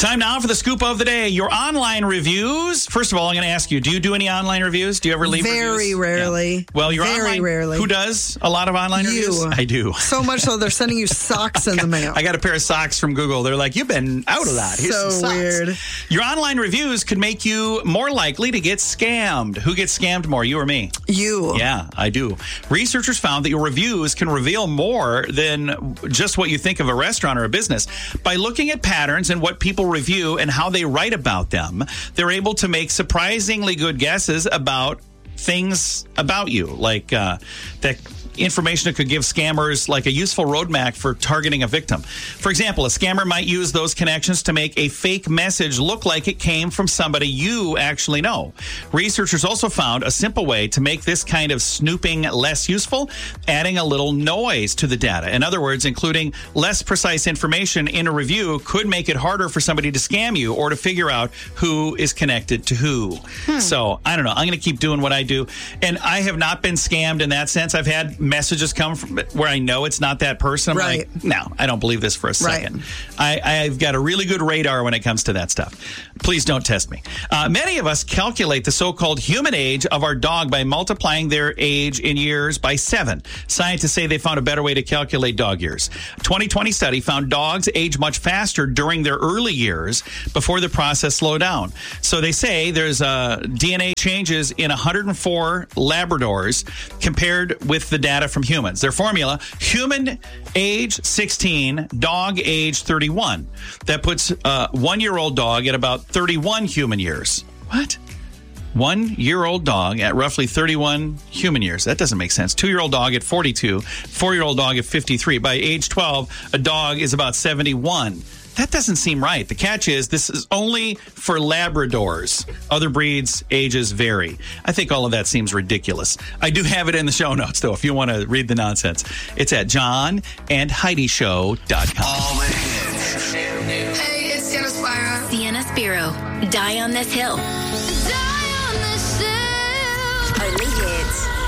Time now for the scoop of the day. Your online reviews. First of all, I'm going to ask you, do you do any online reviews? Do you ever leave reviews? Very rarely. Yeah. Well, you're very online. Rarely. Who does a lot of online reviews? I do. So much so they're sending you socks in the mail. I got a pair of socks from Google. They're like, you've been out of that. Here's some so socks. weird. Your online reviews could make you more likely to get scammed. Who gets scammed more, you or me? You. Yeah, I do. Researchers found that your reviews can reveal more than just what you think of a restaurant or a business. By looking at patterns and what people review and how they write about them, they're able to make surprisingly good guesses about things about you, like that information that could give scammers like a useful roadmap for targeting a victim. For example, a scammer might use those connections to make a fake message look like it came from somebody you actually know. Researchers also found a simple way to make this kind of snooping less useful, adding a little noise to the data. In other words, including less precise information in a review could make it harder for somebody to scam you or to figure out who is connected to who. So, I don't know. I'm going to keep doing what I do. And I have not been scammed in that sense. I've had messages come from where I know it's not that person. I'm like, no, I don't believe this for a second. I've got a really good radar when it comes to that stuff. Please don't test me. Many of us calculate the so-called human age of our dog by multiplying their age in years by 7. Scientists say they found a better way to calculate dog years. A 2020 study found dogs age much faster during their early years before the process slowed down. So they say there's DNA changes in 104 Labradors compared with the data from humans. Their formula, human age 16, dog age 31. That puts a 1-year-old dog at about 31 human years. What? 1-year-old dog at roughly 31 human years. That doesn't make sense. 2-year-old dog at 42, 4-year-old dog at 53. By age 12, a dog is about 71. That doesn't seem right. The catch is this is only for Labradors. Other breeds' ages vary. I think all of that seems ridiculous. I do have it in the show notes, though, if you want to read the nonsense. It's at johnandheidishow.com. All the hits. Hey, it's Sienna Spira. Sienna Spiro, Die on This Hill. Die on this hill. Only hits.